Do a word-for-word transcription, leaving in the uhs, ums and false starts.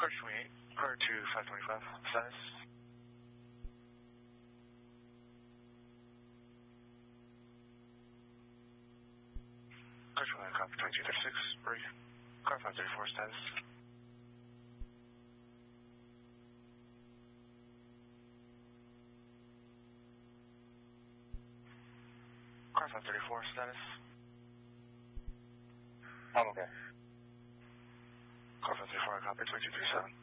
Car twenty-eight, car two five twenty-five, status. Car twenty-nine, copy twenty-two thirty-six, break. Car five thirty-four, status. Car five thirty-four, status. I'm okay. Car five thirty-four, copy twenty-two thirty-seven.